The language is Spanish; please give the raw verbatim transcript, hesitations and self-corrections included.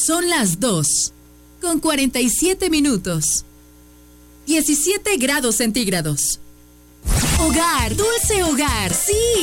Son las dos, con cuarenta y siete minutos. diecisiete grados centígrados. Hogar, dulce hogar, sí.